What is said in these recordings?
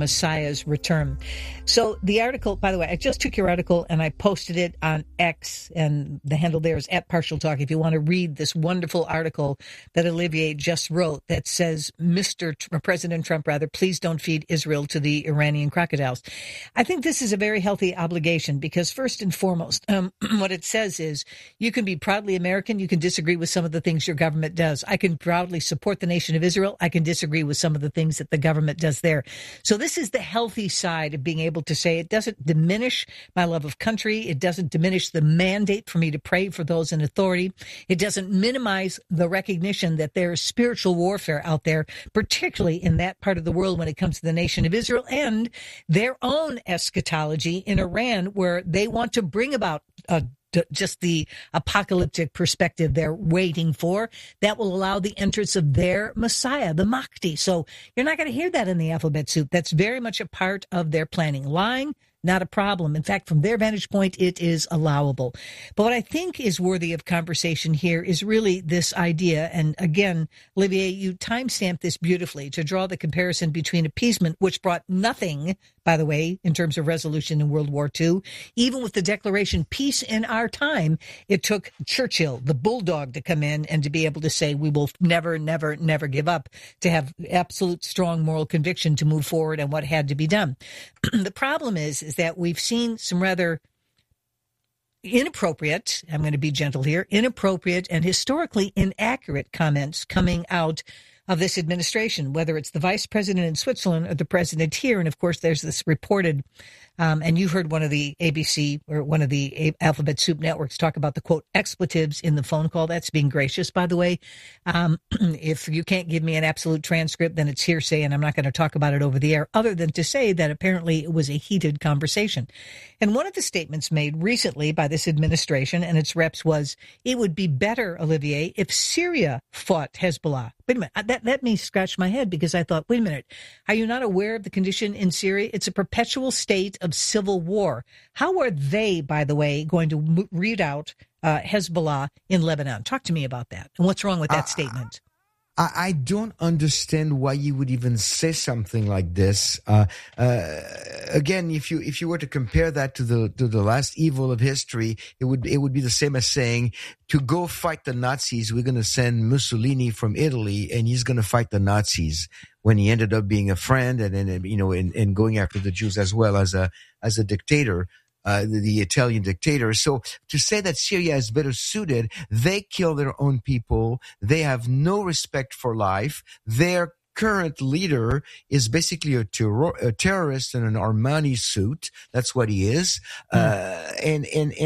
Messiah's return. So the article, by the way, I just took your article and I posted it on X, and the handle there is @PartialTalk. If you want to read this wonderful article that Olivier just wrote that says, President Trump, please don't feed Israel to the Iranian crocodiles. I think this is a very healthy obligation because first and foremost, what it says is you can be proudly American. You can disagree with some of the things your government does. I can proudly support the nation of Israel. I can disagree with some of the things that the government does there. So this is the healthy side of being able to say it doesn't diminish my love of country. It doesn't diminish the mandate for me to pray for those in authority. It doesn't minimize the recognition that there is spiritual warfare out there, particularly in that part of the world when it comes to the nation of Israel and their own eschatology in Iran, where they want to bring about just the apocalyptic perspective they're waiting for that will allow the entrance of their Messiah, the Mahdi. So you're not going to hear that in the alphabet soup. That's very much a part of their planning. Lying, not a problem. In fact, from their vantage point, it is allowable. But what I think is worthy of conversation here is really this idea. And again, Olivier, you timestamped this beautifully to draw the comparison between appeasement, which brought nothing, by the way, in terms of resolution in World War II. Even with the declaration, peace in our time, it took Churchill, the bulldog, to come in and to be able to say, we will never, never, never give up, to have absolute strong moral conviction to move forward and what had to be done. The problem is that we've seen some rather inappropriate, I'm going to be gentle here, inappropriate and historically inaccurate comments coming out of this administration, whether it's the vice president in Switzerland or the president here. And of course, there's this reported, and you heard one of the ABC or one of the Alphabet Soup networks talk about the quote expletives in the phone call. That's being gracious, by the way. If you can't give me an absolute transcript, then it's hearsay, and I'm not going to talk about it over the air, other than to say that apparently it was a heated conversation. And one of the statements made recently by this administration and its reps was, it would be better, Olivier, if Syria fought Hezbollah. Wait a minute, that made me scratch my head because I thought, wait a minute, are you not aware of the condition in Syria? It's a perpetual state of civil war. How are they, by the way, going to read out Hezbollah in Lebanon? Talk to me about that. And what's wrong with that statement? I don't understand why you would even say something like this. Again, if you were to compare that to the last evil of history, it would be the same as saying, to go fight the Nazis, we're going to send Mussolini from Italy, and he's going to fight the Nazis, when he ended up being a friend and going after the Jews as well as a dictator. The Italian dictator. So to say that Syria is better suited, they kill their own people. They have no respect for life. Their current leader is basically a terrorist in an Armani suit. That's what he is. And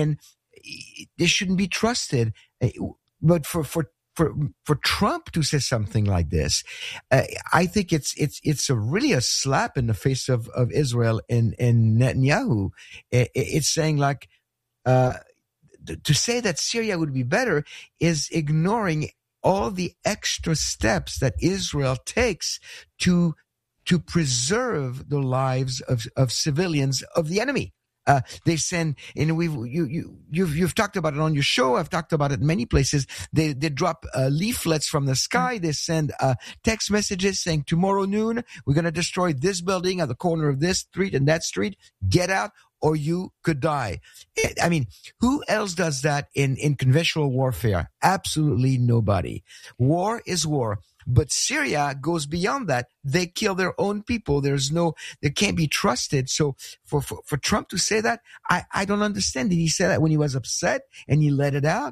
they shouldn't be trusted. But for Trump to say something like this, I think it's really a slap in the face of Israel and Netanyahu. It's saying like, to say that Syria would be better is ignoring all the extra steps that Israel takes to preserve the lives of civilians of the enemy. They send, and you've talked about it on your show. I've talked about it in many places. They drop leaflets from the sky. They send text messages saying, tomorrow noon, we're going to destroy this building at the corner of this street and that street. Get out or you could die. I mean, who else does that in conventional warfare? Absolutely nobody. War is war. But Syria goes beyond that. They kill their own people. They can't be trusted. So for Trump to say that, I don't understand. Did he say that when he was upset and he let it out?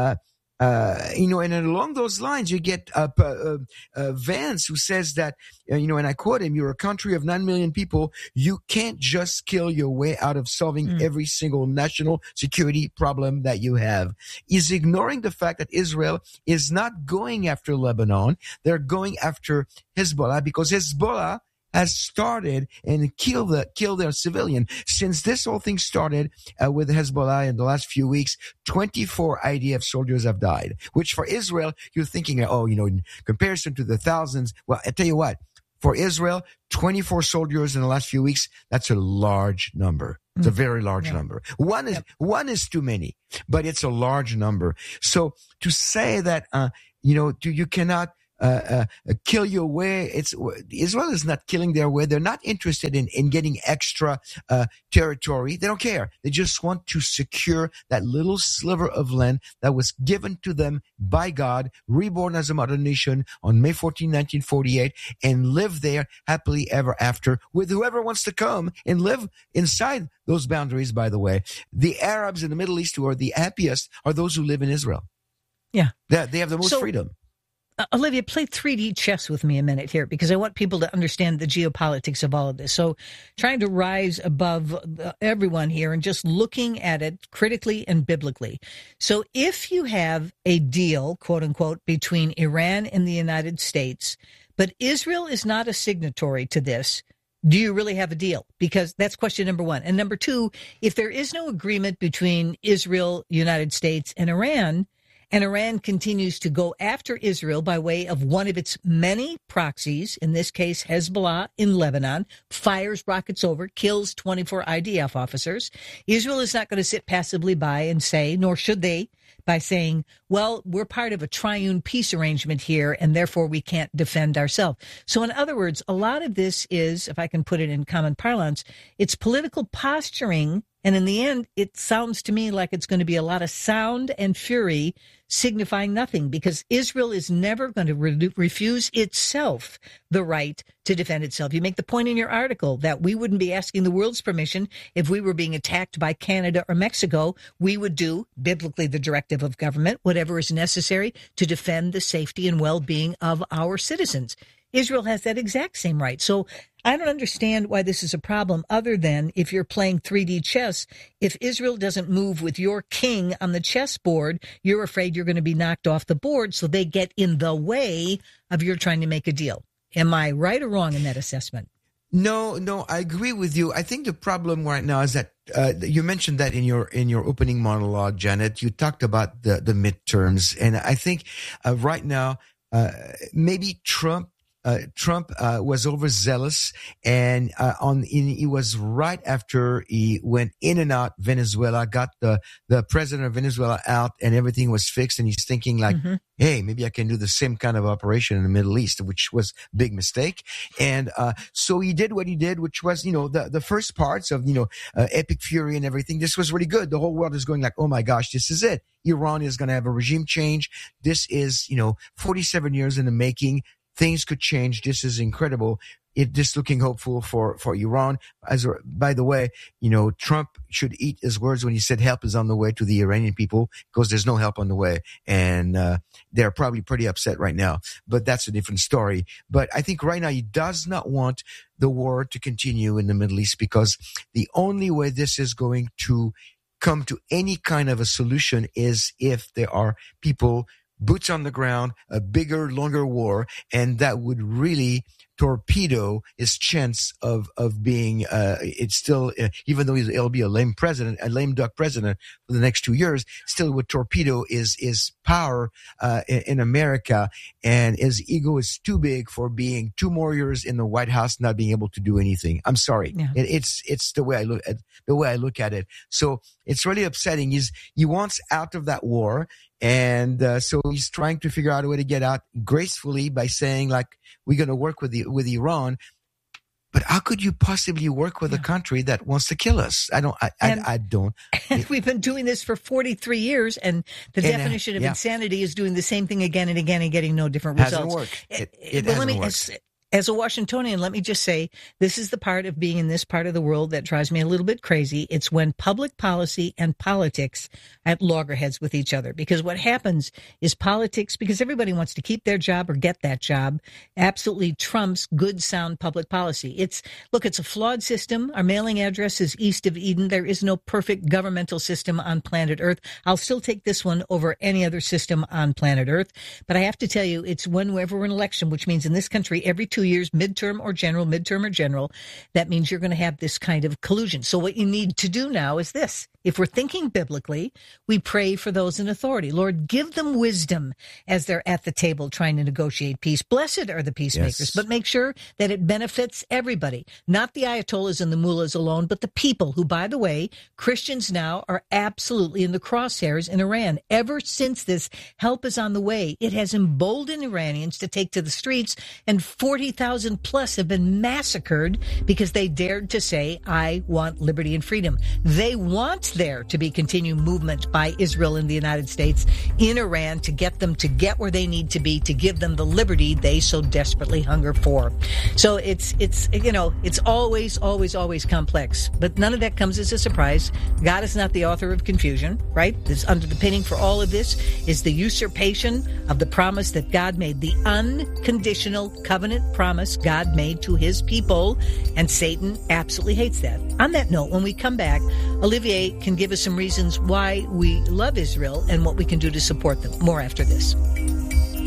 And along those lines, you get Vance, who says that, and I quote him, you're a country of 9 million people. You can't just kill your way out of solving every single national security problem that you have. He's ignoring the fact that Israel is not going after Lebanon. They're going after Hezbollah because Hezbollah has started and killed their civilian. Since this whole thing started with Hezbollah in the last few weeks, 24 IDF soldiers have died, which for Israel, you're thinking, in comparison to the thousands. Well, I tell you what, for Israel, 24 soldiers in the last few weeks, that's a large number. It's a very large number. One is too many, but it's a large number. So to say that, you cannot kill your way. Israel is not killing their way. They're not interested in getting extra territory. They don't care. They just want to secure that little sliver of land that was given to them by God, reborn as a modern nation on May 14, 1948, and live there happily ever after with whoever wants to come and live inside those boundaries. By the way, the Arabs in the Middle East who are the happiest are those who live in Israel. Yeah. They have the most freedom. Olivia, play 3D chess with me a minute here, because I want people to understand the geopolitics of all of this. So trying to rise above everyone here and just looking at it critically and biblically. So if you have a deal, quote unquote, between Iran and the United States, but Israel is not a signatory to this, do you really have a deal? Because that's question number one. And number two, if there is no agreement between Israel, United States, and Iran continues to go after Israel by way of one of its many proxies, in this case Hezbollah in Lebanon, fires rockets over, kills 24 IDF officers, Israel is not going to sit passively by and say, nor should they, by saying, well, we're part of a triune peace arrangement here, and therefore we can't defend ourselves. So in other words, a lot of this is, if I can put it in common parlance, it's political posturing. And in the end, it sounds to me like it's going to be a lot of sound and fury signifying nothing, because Israel is never going to refuse itself the right to defend itself. You make the point in your article that we wouldn't be asking the world's permission if we were being attacked by Canada or Mexico. We would do, biblically, the directive of government, whatever is necessary to defend the safety and well-being of our citizens. Israel has that exact same right. So I don't understand why this is a problem, other than if you're playing 3D chess, if Israel doesn't move with your king on the chessboard, you're afraid you're going to be knocked off the board, so they get in the way of your trying to make a deal. Am I right or wrong in that assessment? No, I agree with you. I think the problem right now is that you mentioned that in your opening monologue, Janet. You talked about the midterms, and I think right now maybe Trump was overzealous, and he was right after he went in and out Venezuela, got the president of Venezuela out, and everything was fixed. And he's thinking like, hey, maybe I can do the same kind of operation in the Middle East, which was a big mistake. And so he did what he did, which was, the first parts of, Epic Fury and everything. This was really good. The whole world is going like, oh my gosh, this is it. Iran is going to have a regime change. This is, 47 years in the making. Things could change. This is incredible. Just looking hopeful for Iran. By the way, Trump should eat his words when he said help is on the way to the Iranian people, because there's no help on the way. And they're probably pretty upset right now. But that's a different story. But I think right now he does not want the war to continue in the Middle East, because the only way this is going to come to any kind of a solution is if there are people, boots on the ground, a bigger, longer war, and that would really torpedo his chance of being, it's still, even though he'll be a lame duck president for the next 2 years, still would torpedo his power, in America. And his ego is too big for being 2 more years in the White House, not being able to do anything. I'm sorry. Yeah. It's the way I look at it. So it's really upsetting. He wants out of that war. And so he's trying to figure out a way to get out gracefully by saying, like, we're going to work with Iran. But how could you possibly work with a country that wants to kill us? I don't. And we've been doing this for 43 years, and the definition of insanity is doing the same thing again and again and getting no different results. Hasn't worked. It hasn't worked. As a Washingtonian, let me just say, this is the part of being in this part of the world that drives me a little bit crazy. It's when public policy and politics at loggerheads with each other. Because what happens is politics, because everybody wants to keep their job or get that job, absolutely trumps good, sound public policy. It's a flawed system. Our mailing address is east of Eden. There is no perfect governmental system on planet Earth. I'll still take this one over any other system on planet Earth. But I have to tell you, it's whenever we're in election, which means in this country, every 2 years, midterm or general, that means you're going to have this kind of collusion. So what you need to do now is this. If we're thinking biblically, we pray for those in authority. Lord, give them wisdom as they're at the table trying to negotiate peace. Blessed are the peacemakers, Yes. but make sure that it benefits everybody, not the ayatollahs and the mullahs alone, but the people who, by the way, Christians now are absolutely in the crosshairs in Iran. Ever since this help is on the way, it has emboldened Iranians to take to the streets, and 40,000 plus have been massacred because they dared to say, I want liberty and freedom. They want there to be continued movement by Israel and the United States in Iran to get them to get where they need to be, to give them the liberty they so desperately hunger for. So it's always complex, but none of that comes as a surprise. God is not the author of confusion, right? This underpinning for all of this is the usurpation of the promise that God made, the unconditional covenant promise God made to his people, and Satan absolutely hates that. On that note, when we come back, Olivier can give us some reasons why we love Israel and what we can do to support them. More after this.